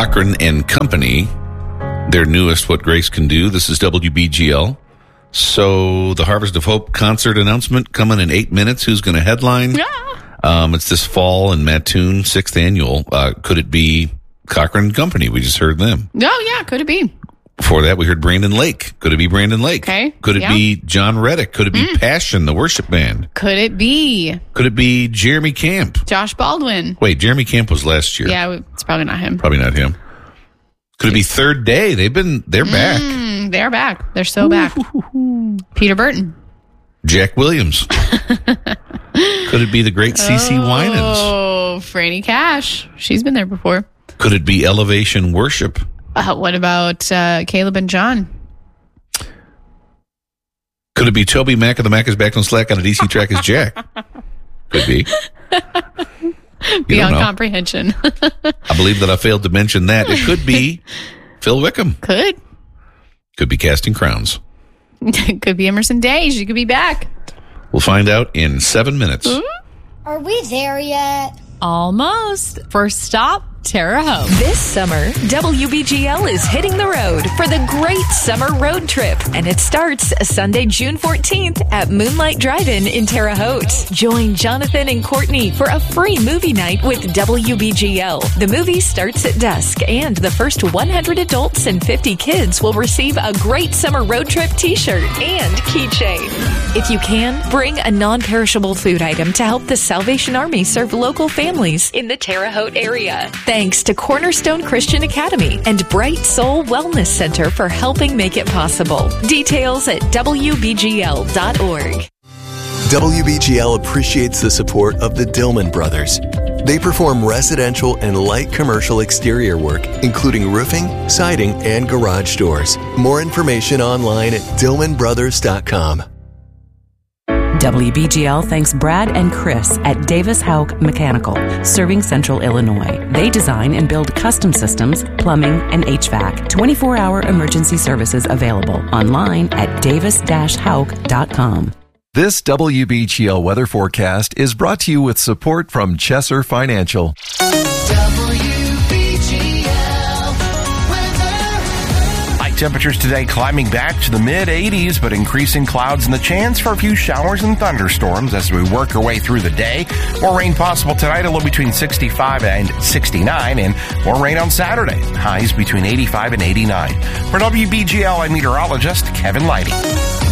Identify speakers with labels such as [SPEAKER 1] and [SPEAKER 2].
[SPEAKER 1] Cochran and Company, their newest What Grace Can Do. This is WBGL. So the Harvest of Hope concert announcement coming in 8 minutes. Who's going to headline?
[SPEAKER 2] Yeah.
[SPEAKER 1] It's this fall in Mattoon, 6th annual. Could it be Cochran and Company? We just heard them.
[SPEAKER 2] Oh, yeah. Could it be?
[SPEAKER 1] Before that, we heard Brandon Lake. Could it be Brandon Lake?
[SPEAKER 2] Okay.
[SPEAKER 1] Could it be John Reddick? Could it be Passion, the worship band?
[SPEAKER 2] Could it be?
[SPEAKER 1] Could it be Jeremy Camp?
[SPEAKER 2] Josh Baldwin.
[SPEAKER 1] Wait, Jeremy Camp was last year.
[SPEAKER 2] Yeah, it's probably not him.
[SPEAKER 1] Probably not him. Could it be Third Day? They're back.
[SPEAKER 2] They're back. They're so back. Peter Burton.
[SPEAKER 1] Jack Williams. Could it be the great CeCe Winans?
[SPEAKER 2] Oh, Franny Cash. She's been there before.
[SPEAKER 1] Could it be Elevation Worship?
[SPEAKER 2] What about Caleb and John?
[SPEAKER 1] Could it be Toby Mac of the Mac is back on Slack on a DC track as Jack? Could be.
[SPEAKER 2] Beyond comprehension.
[SPEAKER 1] I believe that I failed to mention that. It could be Phil Wickham. Could be Casting Crowns.
[SPEAKER 2] Could be Emerson Day. She could be back.
[SPEAKER 1] We'll find out in 7 minutes.
[SPEAKER 3] Are we there yet?
[SPEAKER 4] Almost. First stop, Terre Haute.
[SPEAKER 5] This summer, WBGL is hitting the road for the Great Summer Road Trip, and it starts Sunday, June 14th at Moonlight Drive-In in Terre Haute. Join Jonathan and Courtney for a free movie night with WBGL. The movie starts at dusk, and the first 100 adults and 50 kids will receive a Great Summer Road Trip t-shirt and keychain. If you can, bring a non-perishable food item to help the Salvation Army serve local families in the Terre Haute area. Thanks to Cornerstone Christian Academy and Bright Soul Wellness Center for helping make it possible. Details at WBGL.org.
[SPEAKER 6] WBGL appreciates the support of the Dillman Brothers. They perform residential and light commercial exterior work, including roofing, siding, and garage doors. More information online at DillmanBrothers.com.
[SPEAKER 7] WBGL thanks Brad and Chris at Davis Houck Mechanical, serving Central Illinois. They design and build custom systems, plumbing, and HVAC. 24-hour emergency services available online at davis-houck.com.
[SPEAKER 8] This WBGL weather forecast is brought to you with support from Chesser Financial.
[SPEAKER 9] Temperatures today climbing back to the mid-80s, but increasing clouds and the chance for a few showers and thunderstorms as we work our way through the day. More rain possible tonight, a low between 65 and 69, and more rain on Saturday. Highs between 85 and 89. For WBGL, I'm meteorologist Kevin Leidy.